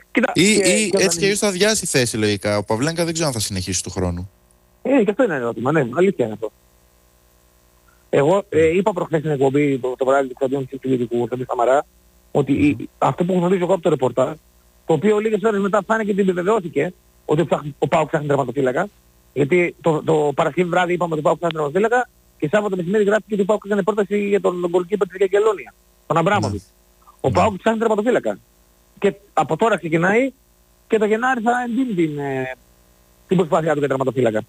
Κοίτα, Ή έτσι και θα αδειάσει θέση λογικά. Ο Παυλένκα δεν ξέρω αν θα συνεχίσει του χρόνου. Και αυτό είναι ερώτημα, ναι, αλήθεια είναι αυτό. Εγώ είπα προχθές στην εκπομπή το βράδυ του Καντιών του Ειδικού, στον Σταμαρά, ότι αυτό που γνωρίζω εγώ από το ρεπορτάζ, το οποίο λίγες ώρες μετά φάνηκε και επιβεβαιώθηκε ότι ο ΠΑΟΚ ψάχνει τερματοφύλακα, γιατί το Παρασκευή βράδυ είπαμε ότι ο ΠΑΟΚ ψάχνει τερματοφύλακα και Σάββατο μεσημέρι γράφηκε ότι ο ΠΑΟΚ έκανε πρόταση για τον goalkeeper της Καγκελόνια, τον Αμπράμοβιτς. Ο ΠΑΟΚ ψάχνει τερματοφύλακα. Και από τώρα ξεκινάει και το Γενάρη θα εντείνει την προσπάθειά του για τερματοφύλακα.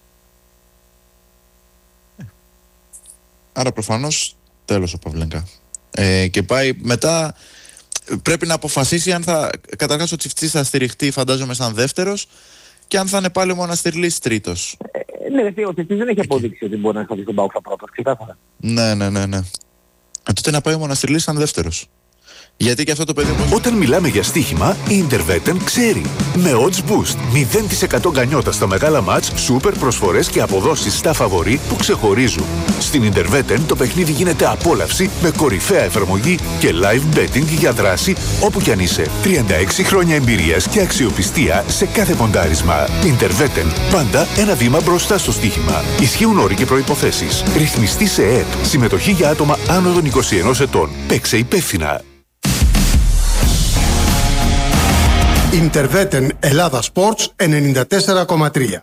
Άρα προφανώς τέλος ο Παυλένκα. Και πάει μετά, πρέπει να αποφασίσει αν θα, καταρχάς ο Τσιφτσής θα στηριχτεί φαντάζομαι σαν δεύτερος και αν θα είναι πάλι ο Μοναστηρλής τρίτος. Ναι, ο Τσιφτσής δεν έχει αποδείξει ότι μπορεί να εξαρτήσει τον ΠΑΟΚ στα πρώτα, ξεκάθαρα. Ναι. Τότε να πάει ο Μοναστηρλής σαν δεύτερος. Γιατί και αυτό το παιδί Όταν μιλάμε για στοίχημα, η Intervetten ξέρει. Με odds boost, 0% γκανιότα στα μεγάλα μάτς, σούπερ προσφορές και αποδόσεις στα φαβορί που ξεχωρίζουν. Στην Intervetten το παιχνίδι γίνεται απόλαυση με κορυφαία εφαρμογή και live betting για δράση όπου κι αν είσαι. 36 χρόνια εμπειρίας και αξιοπιστία σε κάθε ποντάρισμα. Intervetten, πάντα ένα βήμα μπροστά στο στοίχημα. Ισχύουν όροι και προϋποθέσεις. Ρυθμιστή σε ΕΕΠ. Συμμετοχή για άτομα άνω των 21 ετών. Παίξε υπεύθυνα. Intervetten Ελλάδα Sports 94,3.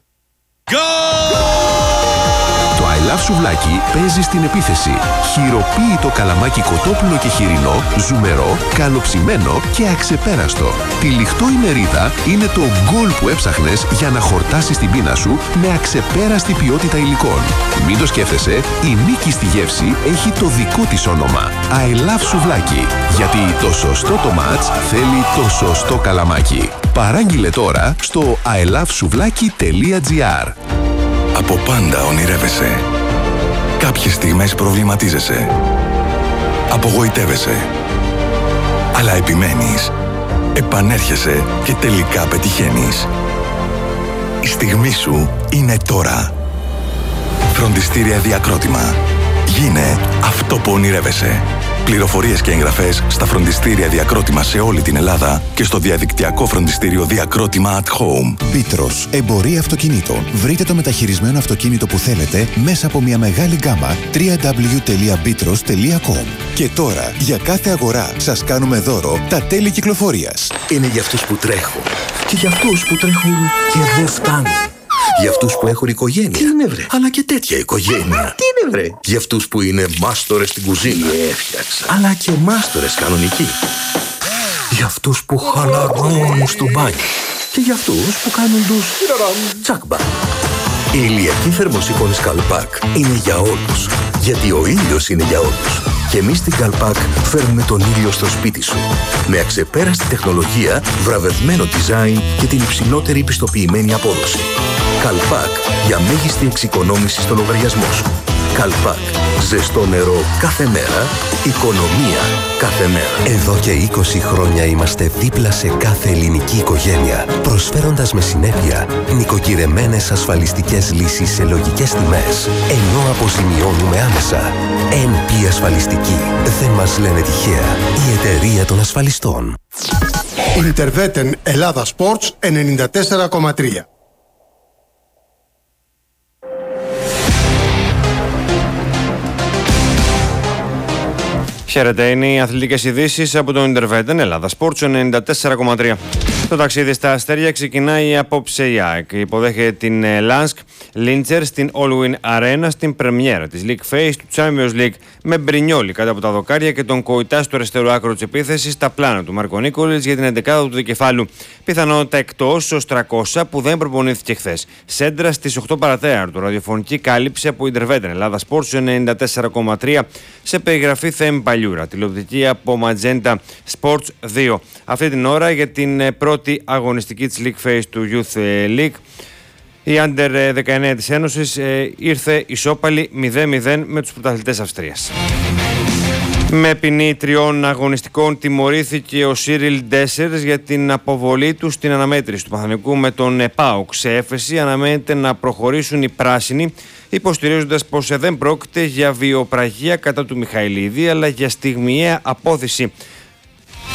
Το I Love Σουβλάκι παίζει στην επίθεση. Χειροποίητο καλαμάκι κοτόπουλο και χοιρινό, ζουμερό, καλοψημένο και αξεπέραστο. Τυλιχτό η μερίδα είναι το γκολ που έψαχνες για να χορτάσεις την πείνα σου με αξεπέραστη ποιότητα υλικών. Μην το σκέφτεσαι, η νίκη στη γεύση έχει το δικό της όνομα. I Love Σουβλάκι. Γιατί το σωστό το μάτς θέλει το σωστό καλαμάκι. Παράγγειλε τώρα στο ilovesuvlaki.gr. Από πάντα ονειρεύεσαι. Κάποιες στιγμές προβληματίζεσαι. Απογοητεύεσαι. Αλλά επιμένεις. Επανέρχεσαι και τελικά πετυχαίνεις. Η στιγμή σου είναι τώρα. Φροντιστήρια Διακρότημα. Γίνε αυτό που ονειρεύεσαι. Πληροφορίες και εγγραφές στα φροντιστήρια Διακρότημα σε όλη την Ελλάδα και στο διαδικτυακό φροντιστήριο Διακρότημα at Home. Πίτρος, εμπορία αυτοκινήτων. Βρείτε το μεταχειρισμένο αυτοκίνητο που θέλετε μέσα από μια μεγάλη γκάμα www.bitros.com. Και τώρα, για κάθε αγορά, σας κάνουμε δώρο τα τέλη κυκλοφορίας. Είναι για αυτούς που τρέχουν και για αυτούς που τρέχουν και δεν φτάνουν. Για αυτούς που έχουν οικογένεια. Τι είναι βρε? Αλλά και τέτοια οικογένεια. Τι είναι βρε? Για αυτούς που είναι μάστορες στην κουζίνα. Έφτιαξα. Αλλά και μάστορες κανονικοί. Για αυτούς που χαλαρώνουν στο μπάνιο. Και για αυτούς που κάνουν τους τσάκμπα. Η ηλιακή θερμοσύφωνη Καλπάκ είναι για όλους. Γιατί ο ήλιος είναι για όλους. Και εμείς στην Καλπάκ φέρνουμε τον ήλιο στο σπίτι σου. Με αξεπέραστη τεχνολογία, βραβευμένο design και την υψηλότερη πιστοποιημένη απόδοση. Καλπάκ για μέγιστη εξοικονόμηση στο λογαριασμό σου. Καλπάκ. Ζεστό νερό κάθε μέρα. Οικονομία κάθε μέρα. Εδώ και 20 χρόνια είμαστε δίπλα σε κάθε ελληνική οικογένεια, προσφέροντας με συνέπεια νοικοκυρεμένες ασφαλιστικές λύσεις σε λογικές τιμές, ενώ αποζημιώνουμε άμεσα. NP Ασφαλιστική. Δεν μας λένε τυχαία. Η εταιρεία των ασφαλιστών. Intervetten Ελλάδα Sports 94,3. Χαίρετε, είναι οι αθλητικές ειδήσεις από το Intervetten Ελλάδα Sports 94,3. Το ταξίδι στα αστέρια ξεκινάει απόψε η ΑΕΚ. Υποδέχεται την Λάνσκ Λίντσερ στην Allwyn Arena στην πρεμιέρα της League Phase του Champions League με Μπρινιόλι κάτω από τα δοκάρια και τον Κοϊτά στο αριστερό άκρο της επίθεσης στα πλάνα του Μάρκο Νίκολιτς για την 11η του δικεφάλου. Πιθανότητα εκτός ως 300 που δεν προπονήθηκε χθες. Σέντρα στις 8 παρατέταρτο. Ραδιοφωνική κάλυψη από Intervetten Ελλάδα Sports 94,3 σε περιγραφή Θέμη Παλιούρα. Τηλεοπτική από Magenta Sports 2. Αυτή την ώρα για την πρώτη αγωνιστική της League Phase του Youth League. Η Under 19 της Ένωσης ήρθε ισόπαλη 0-0 με τους πρωταθλητές Αυστρίας. Με ποινή 3 αγωνιστικών τιμωρήθηκε ο Σίριλ Ντέσσερς για την αποβολή του στην αναμέτρηση του Παναθηναϊκού με τον ΠΑΟΚ. Σε έφεση αναμένεται να προχωρήσουν οι πράσινοι, υποστηρίζοντας πως δεν πρόκειται για βιοπραγία κατά του Μιχαηλίδη, αλλά για στιγμιαία απόθεση.